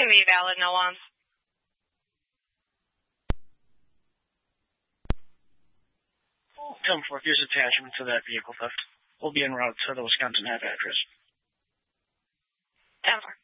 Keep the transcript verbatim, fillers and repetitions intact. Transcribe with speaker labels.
Speaker 1: can be valid no wants.
Speaker 2: ten four, here's attachment to that vehicle theft. We'll be en route to the Wisconsin Ave address.
Speaker 1: ten four.